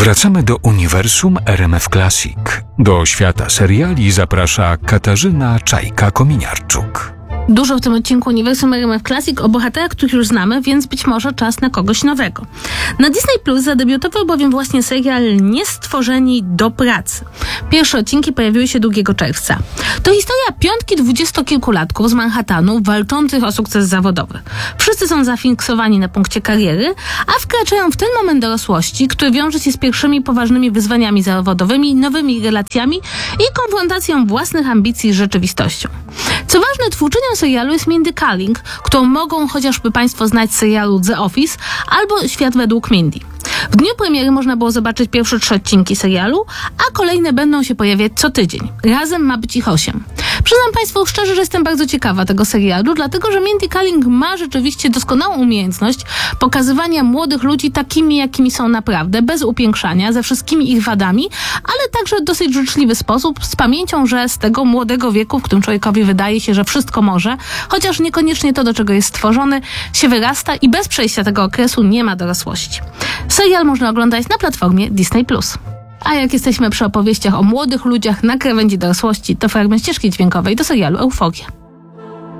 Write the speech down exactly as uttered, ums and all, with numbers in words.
Wracamy do uniwersum R M F Classic. Do świata seriali zaprasza Katarzyna Czajka-Kominiarczuk. Dużo w tym odcinku Uniwersum R M F Classic o bohaterach, których już znamy, więc być może czas na kogoś nowego. Na Disney Plus zadebiutował bowiem właśnie serial Niestworzeni do pracy. Pierwsze odcinki pojawiły się drugiego czerwca. To historia piątki dwudziestokilkulatków z Manhattanu walczących o sukces zawodowy. Wszyscy są zafiksowani na punkcie kariery, a wkraczają w ten moment dorosłości, który wiąże się z pierwszymi poważnymi wyzwaniami zawodowymi, nowymi relacjami i konfrontacją własnych ambicji z rzeczywistością. Co ważne, twórczynią serialu jest Mindy Kaling, którą mogą chociażby Państwo znać z serialu The Office albo Świat według Mindy. W dniu premiery można było zobaczyć pierwsze trzy odcinki serialu, a kolejne będą się pojawiać co tydzień. Razem ma być ich osiem. Przyznam Państwu szczerze, że jestem bardzo ciekawa tego serialu, dlatego że Mindy Kaling ma rzeczywiście doskonałą umiejętność pokazywania młodych ludzi takimi, jakimi są naprawdę, bez upiększania, ze wszystkimi ich wadami, ale także w dosyć życzliwy sposób, z pamięcią, że z tego młodego wieku, w którym człowiekowi wydaje się, że wszystko może, chociaż niekoniecznie to, do czego jest stworzony, się wyrasta i bez przejścia tego okresu nie ma dorosłości. Serial można oglądać na platformie Disney Plus. A jak jesteśmy przy opowieściach o młodych ludziach na krawędzi dorosłości, to fragment ścieżki dźwiękowej do serialu Euforia.